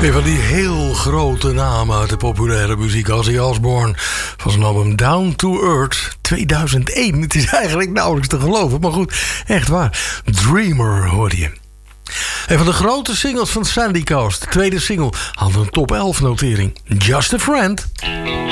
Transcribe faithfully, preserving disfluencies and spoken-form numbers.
Een van die heel grote namen uit de populaire muziek, Ozzy Osbourne, van zijn album Down to Earth tweeduizend één. Het is eigenlijk nauwelijks te geloven, maar goed, echt waar. Dreamer hoorde je. Een van de grote singles van Sandy Coast. De tweede single had een top elf notering. Just a Friend.